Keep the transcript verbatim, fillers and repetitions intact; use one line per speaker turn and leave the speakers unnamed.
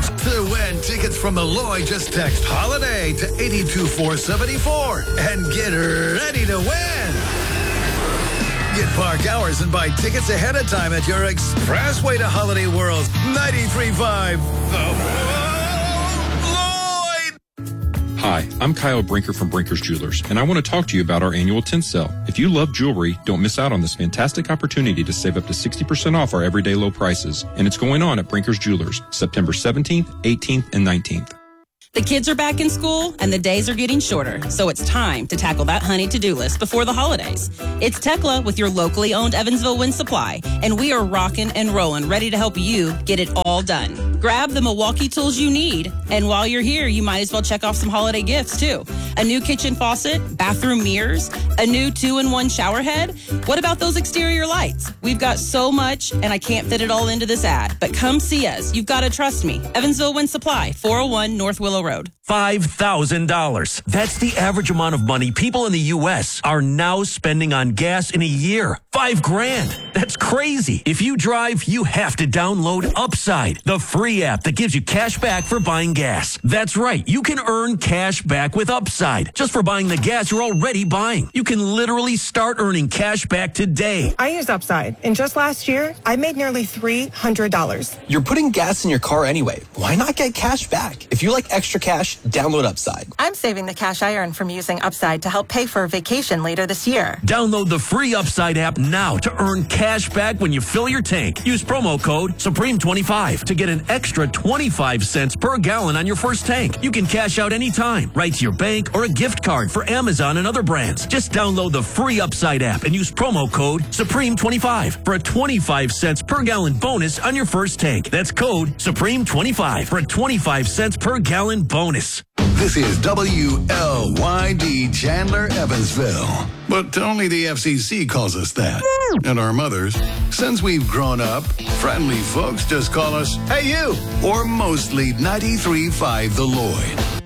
To win tickets from Malloy, just text HOLIDAY to eight two four seven four and get ready to win. Get park hours and buy tickets ahead of time at your expressway to Holiday World. ninety-three point five The
Hi, I'm Kyle Brinker from Brinker's Jewelers, and I want to talk to you about our annual tent sale. If you love jewelry, don't miss out on this fantastic opportunity to save up to sixty percent off our everyday low prices. And it's going on at Brinker's Jewelers, September seventeenth, eighteenth, and nineteenth.
The kids are back in school and the days are getting shorter, so it's time to tackle that honey to-do list before the holidays. It's Tekla with your locally owned Evansville Wind Supply, and we are rocking and rolling, ready to help you get it all done. Grab the Milwaukee tools you need, and while you're here, you might as well check off some holiday gifts too. A new kitchen faucet, bathroom mirrors, a new two-in-one shower head. What about those exterior lights? We've got so much, and I can't fit it all into this ad, but come see us. You've got to trust me. Evansville Wind Supply, four oh one North Willow Road.
five thousand dollars. That's the average amount of money people in the U S are now spending on gas in a year. Five grand. That's crazy. If you drive, you have to download Upside, the free app that gives you cash back for buying gas. That's right. You can earn cash back with Upside just for buying the gas you're already buying. You can literally start earning cash back today.
I use Upside, and just last year, I made nearly three hundred dollars.
You're putting gas in your car anyway. Why not get cash back? If you like extra cash, download Upside.
I'm saving the cash I earn from using Upside to help pay for a vacation later this year.
Download the free Upside app now to earn cash back when you fill your tank. Use promo code Supreme twenty-five to get an extra twenty-five cents per gallon on your first tank. You can cash out anytime, right to your bank or a gift card for Amazon and other brands. Just download the free Upside app and use promo code Supreme twenty-five for a twenty-five cents per gallon bonus on your first tank. That's code Supreme twenty-five for a twenty-five cents per gallon bonus.
This is W L Y D Chandler, Evansville. But only the F C C calls us that. And our mothers. Since we've grown up, friendly folks just call us, "Hey you," or mostly ninety-three point five The Lloyd.